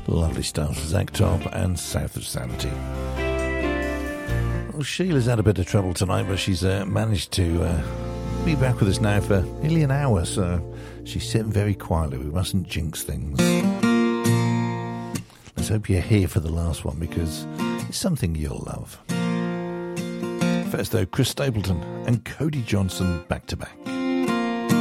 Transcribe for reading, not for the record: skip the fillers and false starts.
Lovely stuff. Zach Top and South of Sanity. Well, Sheila's had a bit of trouble tonight, but she's managed to be back with us now for nearly an hour, so she's sitting very quietly. We mustn't jinx things. Let's hope you're here for the last one, because it's something you'll love. First, though, Chris Stapleton and Cody Johnson back to back.